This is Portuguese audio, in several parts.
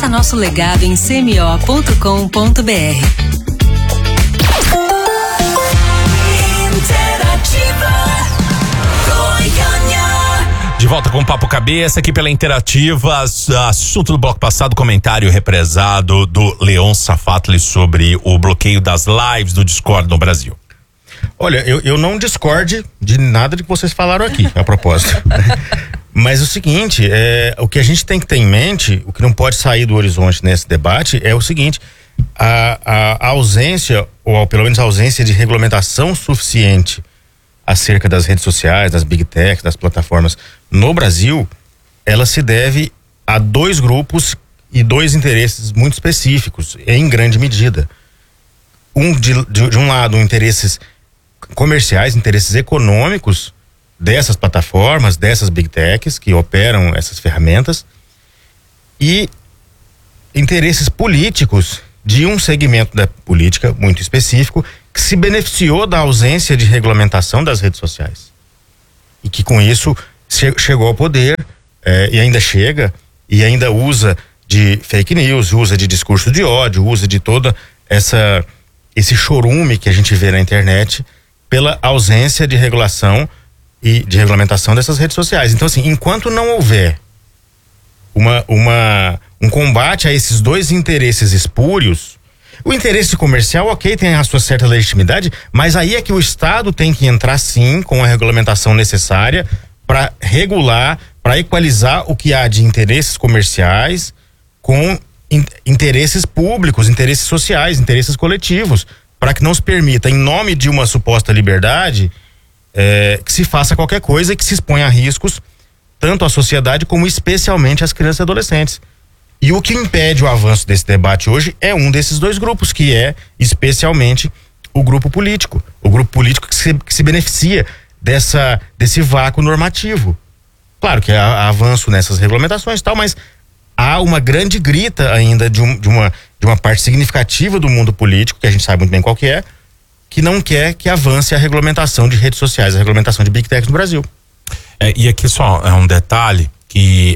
Conheça nosso legado em cmo.com.br. De volta com o Papo Cabeça aqui pela Interativa. Assunto do bloco passado, comentário represado do Leon Safatli sobre o bloqueio das lives do Discord no Brasil. Olha, eu não discorde de nada de que vocês falaram aqui, a propósito. Mas o seguinte, o que a gente tem que ter em mente, o que não pode sair do horizonte nesse debate é o seguinte: a ausência, ou pelo menos a ausência de regulamentação suficiente acerca das redes sociais, das big tech, das plataformas no Brasil, ela se deve a dois grupos e dois interesses muito específicos, em grande medida. De um lado, interesses comerciais, interesses econômicos dessas plataformas, dessas big techs que operam essas ferramentas, e interesses políticos de um segmento da política muito específico que se beneficiou da ausência de regulamentação das redes sociais e que com isso chegou ao poder, e ainda chega, e ainda usa de fake news, usa de discurso de ódio, usa de toda esse chorume que a gente vê na internet pela ausência de regulação e de regulamentação dessas redes sociais. Então, assim, enquanto não houver um combate a esses dois interesses espúrios, o interesse comercial, ok, tem a sua certa legitimidade, mas aí é que o Estado tem que entrar sim com a regulamentação necessária para regular, para equalizar o que há de interesses comerciais com interesses públicos, interesses sociais, interesses coletivos, para que não se permita, em nome de uma suposta liberdade, que se faça qualquer coisa e que se exponha a riscos tanto à sociedade como especialmente às crianças e adolescentes. E o que impede o avanço desse debate hoje é um desses dois grupos, que é especialmente o grupo político. O grupo político que se beneficia desse vácuo normativo. Claro que há avanço nessas regulamentações e tal, mas há uma grande grita ainda de uma parte significativa do mundo político, que a gente sabe muito bem qual que não quer que avance a regulamentação de redes sociais, a regulamentação de big techs no Brasil. E aqui só é um detalhe que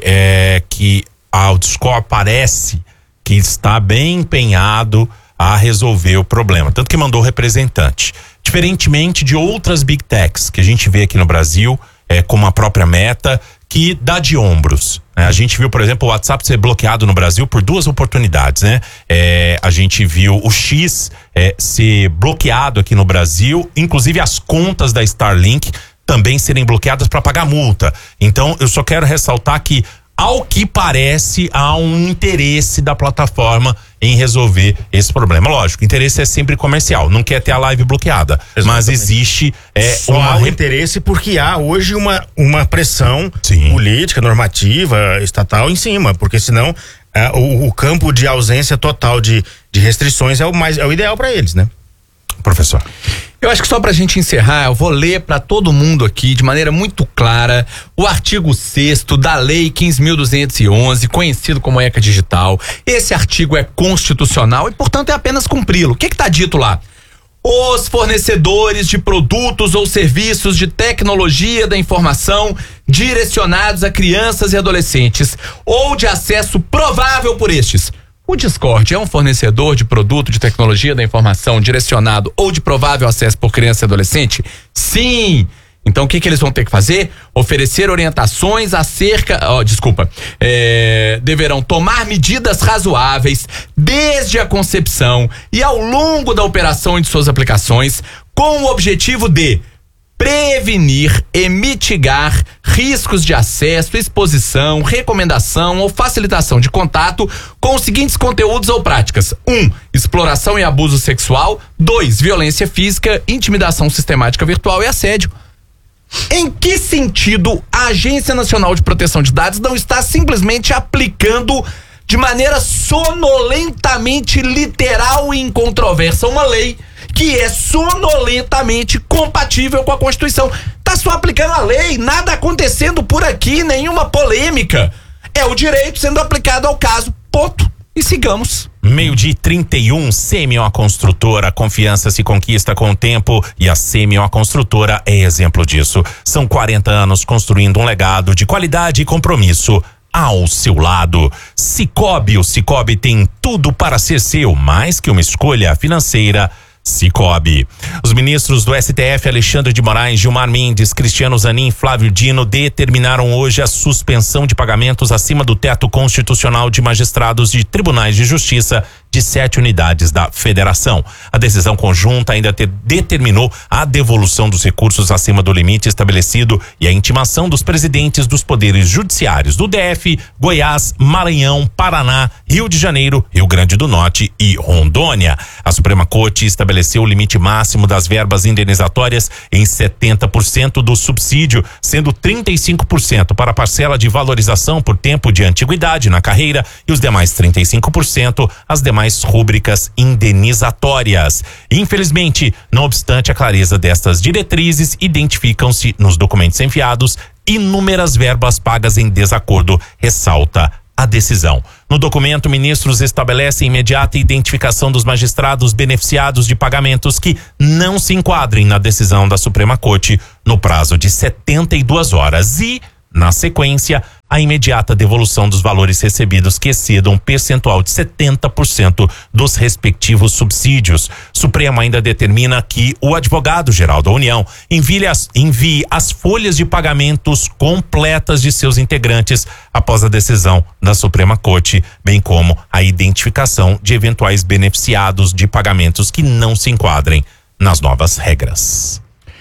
o Discord parece que está bem empenhado a resolver o problema, tanto que mandou representante. Diferentemente de outras big techs que a gente vê aqui no Brasil, como a própria Meta, que dá de ombros. A gente viu, por exemplo, o WhatsApp ser bloqueado no Brasil por duas oportunidades, né? A gente viu o X ser bloqueado aqui no Brasil, inclusive as contas da Starlink também serem bloqueadas para pagar multa. Então, eu só quero ressaltar que, ao que parece, há um interesse da plataforma em resolver esse problema. Lógico, o interesse é sempre comercial, não quer ter a live bloqueada. Exatamente. Mas existe há um interesse porque há hoje uma pressão política, normativa, estatal em cima, porque senão o campo de ausência total de restrições é o ideal para eles, né? Professor. Eu acho que só pra gente encerrar, eu vou ler pra todo mundo aqui, de maneira muito clara, o artigo 6º da Lei 15.211, conhecido como ECA Digital. Esse artigo é constitucional e, portanto, é apenas cumpri-lo. O que tá dito lá? Os fornecedores de produtos ou serviços de tecnologia da informação direcionados a crianças e adolescentes ou de acesso provável por estes. O Discord é um fornecedor de produto de tecnologia da informação direcionado ou de provável acesso por criança e adolescente? Sim! Então o que eles vão ter que fazer? Oferecer orientações acerca... deverão tomar medidas razoáveis desde a concepção e ao longo da operação de suas aplicações, com o objetivo de prevenir e mitigar riscos de acesso, exposição, recomendação ou facilitação de contato com os seguintes conteúdos ou práticas: 1. Exploração e abuso sexual. 2. Violência física, intimidação sistemática virtual e assédio. Em que sentido a Agência Nacional de Proteção de Dados não está simplesmente aplicando de maneira sonolentamente literal e incontroversa uma lei que é sonolentamente compatível com a Constituição? Tá só aplicando a lei, nada acontecendo por aqui, nenhuma polêmica. É o direito sendo aplicado ao caso, ponto. E sigamos. 12:31, CMO Construtora, confiança se conquista com o tempo e a CMO Construtora é exemplo disso. São 40 anos construindo um legado de qualidade e compromisso. ao seu lado. Sicoob, o Sicoob tem tudo para ser seu, mais que uma escolha financeira. Sicoob. Os ministros do STF, Alexandre de Moraes, Gilmar Mendes, Cristiano Zanin e Flávio Dino, determinaram hoje a suspensão de pagamentos acima do teto constitucional de magistrados de tribunais de justiça de 7 unidades da federação. A decisão conjunta ainda determinou a devolução dos recursos acima do limite estabelecido e a intimação dos presidentes dos poderes judiciários do DF, Goiás, Maranhão, Paraná, Rio de Janeiro, Rio Grande do Norte e Rondônia. A Suprema Corte estabeleceu o limite máximo das verbas indenizatórias em 70% do subsídio, sendo 35% para a parcela de valorização por tempo de antiguidade na carreira e os demais 35% as demais rúbricas indenizatórias. Infelizmente, não obstante a clareza destas diretrizes, identificam-se nos documentos enviados inúmeras verbas pagas em desacordo, ressalta a decisão. No documento, ministros estabelecem imediata identificação dos magistrados beneficiados de pagamentos que não se enquadrem na decisão da Suprema Corte no prazo de 72 horas e, na sequência, a imediata devolução dos valores recebidos que excedam um percentual de 70% dos respectivos subsídios. Supremo ainda determina que o advogado-geral da União envie as folhas de pagamentos completas de seus integrantes após a decisão da Suprema Corte, bem como a identificação de eventuais beneficiados de pagamentos que não se enquadrem nas novas regras.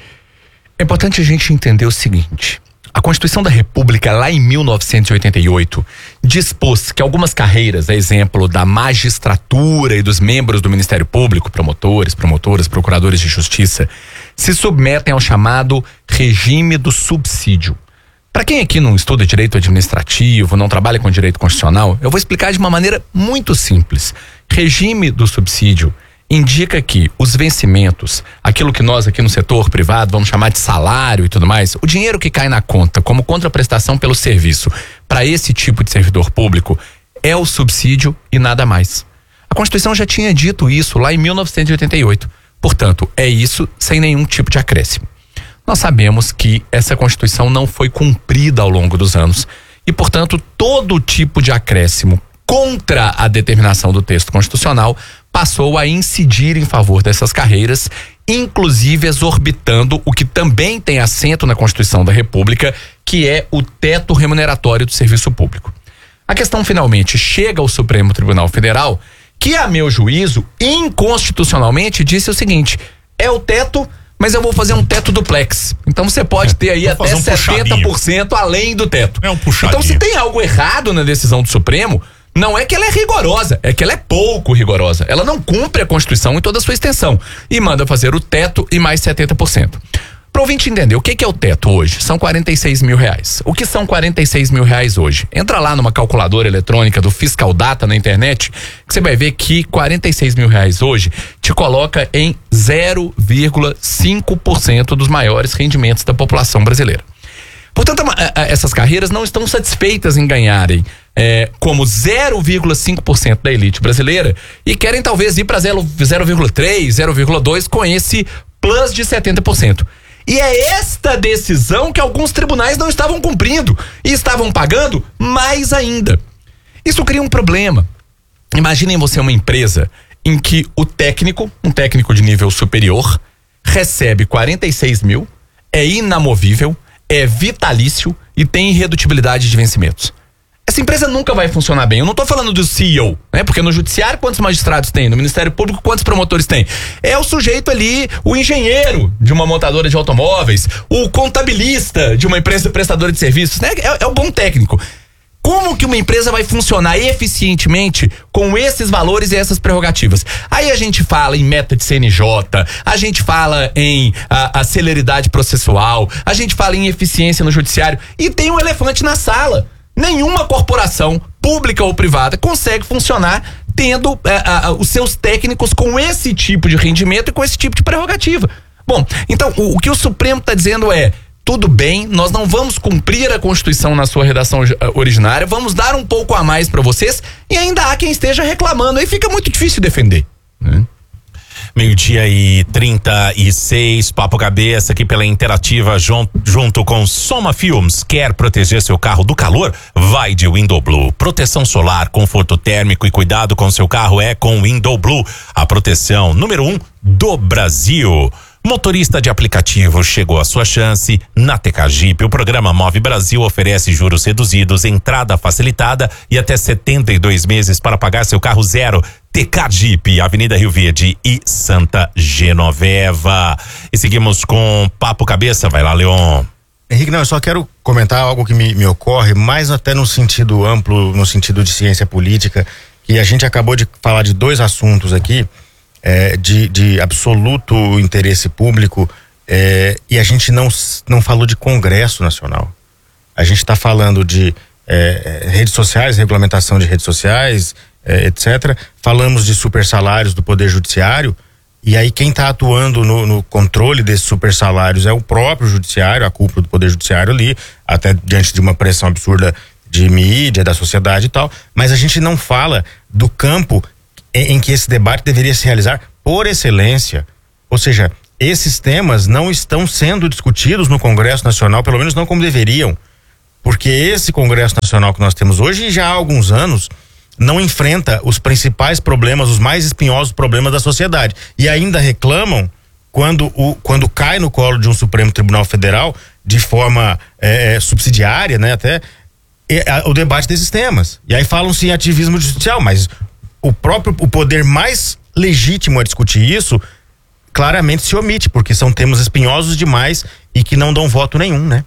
É importante a gente entender o seguinte: a Constituição da República, lá em 1988, dispôs que algumas carreiras, a exemplo da magistratura e dos membros do Ministério Público, promotores, promotoras, procuradores de justiça, se submetem ao chamado regime do subsídio. Para quem aqui não estuda direito administrativo, não trabalha com direito constitucional, eu vou explicar de uma maneira muito simples. Regime do subsídio indica que os vencimentos, aquilo que nós aqui no setor privado vamos chamar de salário e tudo mais, o dinheiro que cai na conta como contraprestação pelo serviço para esse tipo de servidor público é o subsídio e nada mais. A Constituição já tinha dito isso lá em 1988. Portanto, é isso sem nenhum tipo de acréscimo. Nós sabemos que essa Constituição não foi cumprida ao longo dos anos e, portanto, todo tipo de acréscimo contra a determinação do texto constitucional passou a incidir em favor dessas carreiras, inclusive exorbitando o que também tem assento na Constituição da República, que é o teto remuneratório do serviço público. A questão finalmente chega ao Supremo Tribunal Federal, que, a meu juízo, inconstitucionalmente disse o seguinte: é o teto, mas eu vou fazer um teto duplex. Então você pode ter aí até 70% além do teto. É um puxadinho. Então, se tem algo errado na decisão do Supremo, não é que ela é rigorosa, é que ela é pouco rigorosa. Ela não cumpre a Constituição em toda a sua extensão e manda fazer o teto e mais 70%. Para o ouvinte entender, o que é o teto hoje? São R$46 mil. O que são R$46 mil hoje? Entra lá numa calculadora eletrônica do Fiscal Data na internet, que você vai ver que R$46 mil hoje te coloca em 0,5% dos maiores rendimentos da população brasileira. Portanto, essas carreiras não estão satisfeitas em ganharem como 0,5% da elite brasileira e querem talvez ir para 0,3%, 0,2% com esse plus de 70%. E é esta decisão que alguns tribunais não estavam cumprindo e estavam pagando mais ainda. Isso cria um problema. Imaginem você uma empresa em que o técnico, um técnico de nível superior, recebe R$46 mil, é inamovível, é vitalício e tem irredutibilidade de vencimentos. Essa empresa nunca vai funcionar bem. Eu não estou falando do CEO, né? Porque no judiciário quantos magistrados tem? No Ministério Público quantos promotores tem? É o sujeito ali, o engenheiro de uma montadora de automóveis, o contabilista de uma empresa prestadora de serviços, né? É o bom técnico. Como que uma empresa vai funcionar eficientemente com esses valores e essas prerrogativas? Aí a gente fala em meta de CNJ, a gente fala em a celeridade processual, a gente fala em eficiência no judiciário e tem um elefante na sala. Nenhuma corporação, pública ou privada, consegue funcionar tendo os seus técnicos com esse tipo de rendimento e com esse tipo de prerrogativa. Bom, então o que o Supremo está dizendo é: tudo bem, nós não vamos cumprir a Constituição na sua redação originária, vamos dar um pouco a mais para vocês, e ainda há quem esteja reclamando, aí fica muito difícil defender, né? 12:36, Papo Cabeça aqui pela Interativa junto com Soma Filmes. Quer proteger seu carro do calor? Vai de Window Blue. Proteção solar, conforto térmico e cuidado com seu carro é com Window Blue. A proteção número 1 do Brasil. Motorista de aplicativo, chegou a sua chance. Na TK Jeep, o programa Move Brasil oferece juros reduzidos, entrada facilitada e até 72 meses para pagar seu carro zero. TK Jeep, Avenida Rio Verde e Santa Genoveva. E seguimos com Papo Cabeça. Vai lá, Leon. Henrique, não, eu só quero comentar algo que me ocorre, mais até no sentido amplo, no sentido de ciência política, que a gente acabou de falar de dois assuntos aqui, de absoluto interesse público, e a gente não falou de Congresso Nacional. A gente está falando de redes sociais, regulamentação de redes sociais, etc. Falamos de super salários do Poder Judiciário, e aí quem está atuando no controle desses super salários é o próprio Judiciário, a cúpula do Poder Judiciário ali, até diante de uma pressão absurda de mídia, da sociedade e tal, mas a gente não fala do campo em que esse debate deveria se realizar por excelência. Ou seja, esses temas não estão sendo discutidos no Congresso Nacional, pelo menos não como deveriam, porque esse Congresso Nacional que nós temos hoje, já há alguns anos, não enfrenta os principais problemas, os mais espinhosos problemas da sociedade, e ainda reclamam quando cai no colo de um Supremo Tribunal Federal de forma subsidiária, né, até o debate desses temas. E aí falam-se em ativismo judicial, mas o poder mais legítimo a discutir isso claramente se omite, porque são temas espinhosos demais e que não dão voto nenhum, né?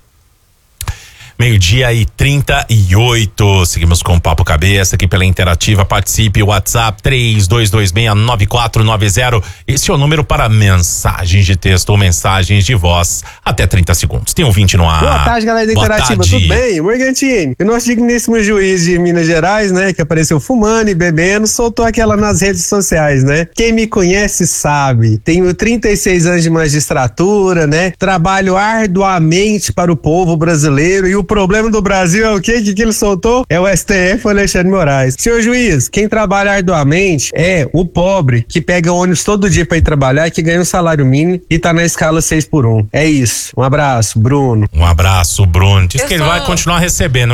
12:38, seguimos com o Papo Cabeça aqui pela Interativa. Participe, WhatsApp 32269490. Esse é o número para mensagens de texto ou mensagens de voz até 30 segundos. Tem ouvinte no ar. Boa tarde, galera da Interativa, tudo bem? Morgantini, o nosso digníssimo juiz de Minas Gerais, né, que apareceu fumando e bebendo, soltou aquela nas redes sociais, né? Quem me conhece sabe, tenho 36 anos de magistratura, né? Trabalho arduamente para o povo brasileiro, e o problema do Brasil é o quê? Que ele soltou? É o STF, o Alexandre de Moraes. Senhor juiz, quem trabalha arduamente é o pobre que pega ônibus todo dia pra ir trabalhar e que ganha um salário mínimo e tá na escala 6x1. É isso. Um abraço, Bruno. Um abraço, Bruno. Diz que ele vai continuar recebendo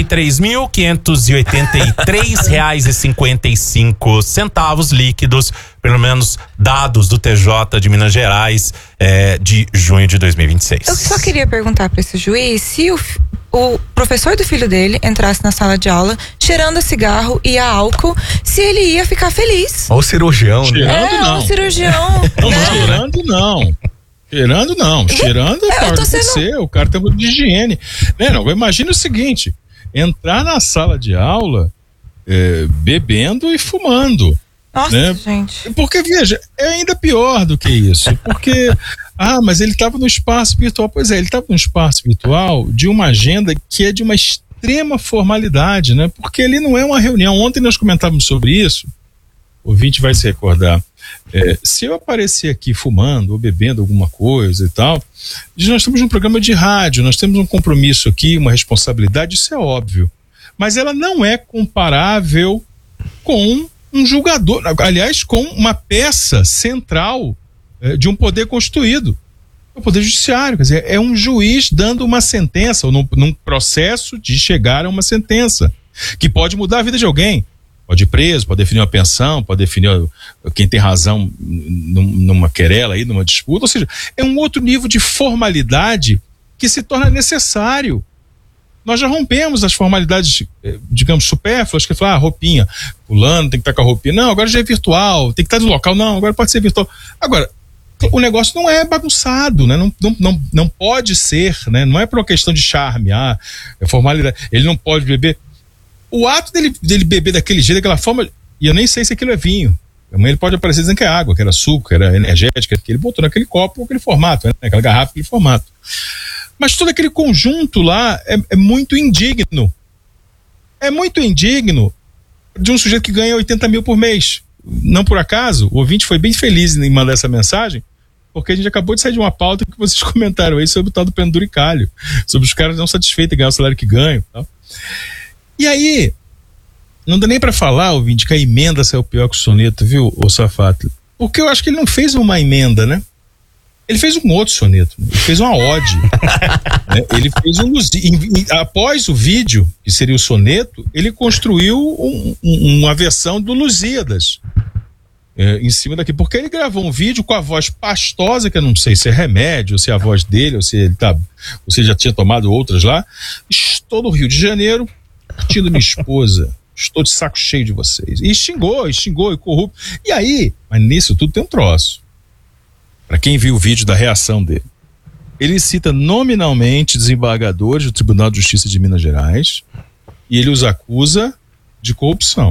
R$83.583,55 líquidos, pelo menos dados do TJ de Minas Gerais, de junho de 2026. Eu só queria perguntar pra esse juiz se o professor do filho dele entrasse na sala de aula cheirando a cigarro e a álcool, se ele ia ficar feliz. Olha o cirurgião, né? Cheirando não. O cirurgião. Não, né? cheirando não. Cheirando não. Cheirando pode ser, o cara tem muito de higiene. Não, imagina o seguinte, entrar na sala de aula bebendo e fumando. Nossa, né? gente. Porque, veja, é ainda pior do que isso. Porque, mas ele estava no espaço virtual. Pois é, ele estava no espaço virtual de uma agenda que é de uma extrema formalidade, né? Porque ele não é uma reunião. Ontem nós comentávamos sobre isso, o ouvinte vai se recordar. Se eu aparecer aqui fumando ou bebendo alguma coisa e tal, nós estamos num programa de rádio, nós temos um compromisso aqui, uma responsabilidade, isso é óbvio. Mas ela não é comparável com um julgador, aliás, com uma peça central de um poder constituído, o Poder Judiciário. Quer dizer, é um juiz dando uma sentença, ou num processo de chegar a uma sentença, que pode mudar a vida de alguém. Pode ir preso, pode definir uma pensão, pode definir quem tem razão numa querela aí, numa disputa. Ou seja, é um outro nível de formalidade que se torna necessário. Nós já rompemos as formalidades, digamos, supérfluas, que falar, roupinha, fulano tem que estar com a roupinha. Não, agora já é virtual, tem que estar no local. Não, agora pode ser virtual. Agora, o negócio não é bagunçado, né? Não pode ser, né? Não é por uma questão de charme, é formalidade. Ele não pode beber. O ato dele beber daquele jeito, daquela forma, e eu nem sei se aquilo é vinho. Amanhã ele pode aparecer dizendo que é água, que era suco, que era energética, que ele botou naquele copo, aquele formato, né? Aquela garrafa, aquele formato. Mas todo aquele conjunto lá é muito indigno. É muito indigno de um sujeito que ganha 80 mil por mês. Não por acaso, o ouvinte foi bem feliz em mandar essa mensagem, porque a gente acabou de sair de uma pauta que vocês comentaram aí sobre o tal do penduricalho, sobre os caras não satisfeitos em ganhar o salário que ganham. Tá? E aí, não dá nem pra falar, ouvinte, que a emenda saiu pior que o soneto, viu, ô Safato? Porque eu acho que ele não fez uma emenda, né? Ele fez um outro soneto, né? Ele fez uma ode. Né? Ele fez após o vídeo, que seria o soneto, ele construiu uma versão do Lusíadas em cima daqui, porque ele gravou um vídeo com a voz pastosa, que eu não sei se é remédio, ou se é a voz dele, ou se ele ou se já tinha tomado outras lá. Estou no Rio de Janeiro, curtindo minha esposa. Estou de saco cheio de vocês. E xingou e corrupto. E aí, mas nisso tudo tem um troço. Para quem viu o vídeo da reação dele, ele cita nominalmente desembargadores do Tribunal de Justiça de Minas Gerais e ele os acusa de corrupção.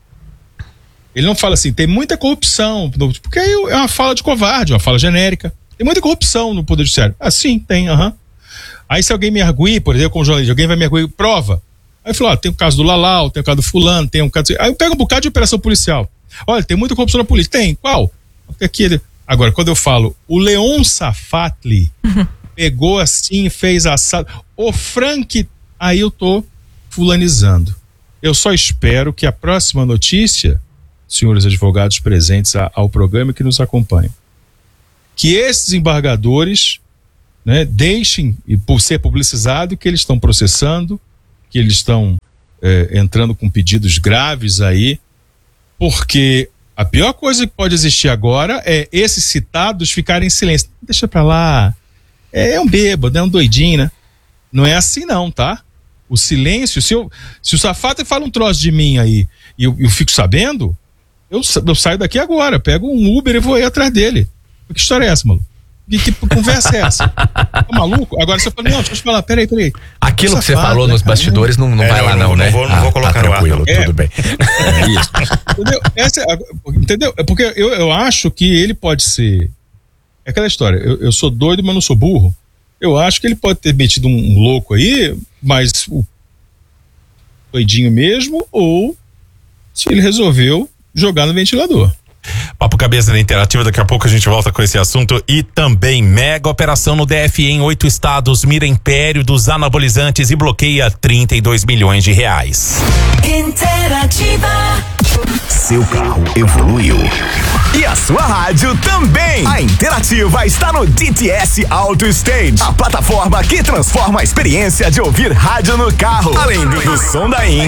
Ele não fala assim, tem muita corrupção, porque aí é uma fala de covarde, uma fala genérica. Tem muita corrupção no Poder Judiciário. Ah, sim, tem, Aí se alguém me arguir, por exemplo, como jornalista, alguém vai me arguir, prova. Aí eu falo, tem o caso do Lalau, tem o caso do fulano, tem um caso... Aí eu pego um bocado de operação policial. Olha, tem muita corrupção na polícia. Tem, qual? Aqui, agora, quando eu falo, o Leon Safatli pegou assim, fez assado, o Frank, aí eu tô fulanizando. Eu só espero que a próxima notícia, senhores advogados presentes ao programa que nos acompanham, que esses embargadores, né, deixem, e por ser publicizado, que eles estão processando, que eles estão entrando com pedidos graves aí, porque a pior coisa que pode existir agora é esses citados ficarem em silêncio. Deixa pra lá, é um bêbado, é um doidinho, né? Não é assim não, tá? O silêncio, se o Safata fala um troço de mim aí e eu fico sabendo, eu saio daqui agora, pego um Uber e vou aí atrás dele. Que história é essa, maluco? Que conversa é essa? Tá maluco? Agora você fala, não, deixa eu te falar, peraí. Aquilo que você falou nos bastidores não vai lá não, né? Não vou colocar no ar. Tranquilo, tudo bem. Isso. Entendeu? Entendeu? É porque eu acho que ele pode ser... É aquela história, eu sou doido, mas não sou burro. Eu acho que ele pode ter metido um louco aí, mas o doidinho mesmo, ou se ele resolveu jogar no ventilador. Papo Cabeça da Interativa, daqui a pouco a gente volta com esse assunto. E também mega operação no DF em 8 estados, mira império dos anabolizantes e bloqueia 32 milhões de reais. Interativa. Seu carro evoluiu e a sua rádio também. A Interativa está no DTS Auto Stage, a plataforma que transforma a experiência de ouvir rádio no carro. Além do som da IN,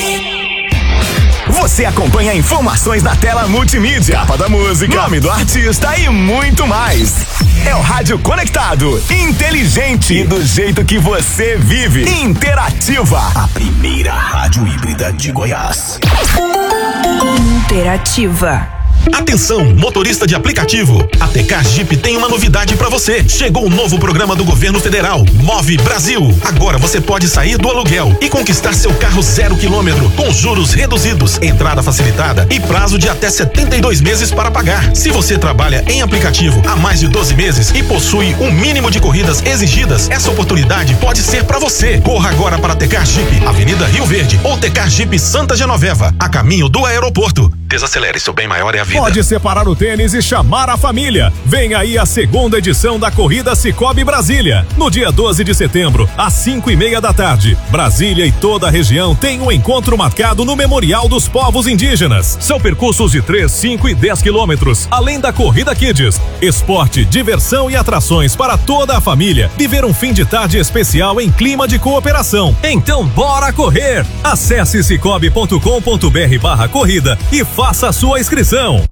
você acompanha informações na tela multimídia, capa da música, nome do artista e muito mais. É o rádio conectado, inteligente e do jeito que você vive. Interativa, a primeira rádio híbrida de Goiás. Interativa. Atenção, motorista de aplicativo. A TK Jeep tem uma novidade pra você. Chegou o novo programa do governo federal, Move Brasil. Agora você pode sair do aluguel e conquistar seu carro 0 km com juros reduzidos, entrada facilitada e prazo de até 72 meses para pagar. Se você trabalha em aplicativo há mais de 12 meses e possui um mínimo de corridas exigidas, essa oportunidade pode ser pra você. Corra agora para a TK Jeep, Avenida Rio Verde ou TK Jeep Santa Genoveva, a caminho do aeroporto. Desacelere, seu bem maior é a vida. Pode separar o tênis e chamar a família. Vem aí a segunda edição da Corrida Cicobi Brasília. No dia 12 de setembro, às 5:30 da tarde. Brasília e toda a região tem um encontro marcado no Memorial dos Povos Indígenas. São percursos de 3, 5 e 10 quilômetros, além da Corrida Kids. Esporte, diversão e atrações para toda a família. Viver um fim de tarde especial em clima de cooperação. Então bora correr! Acesse cicobi.com.br/corrida e faça a sua inscrição.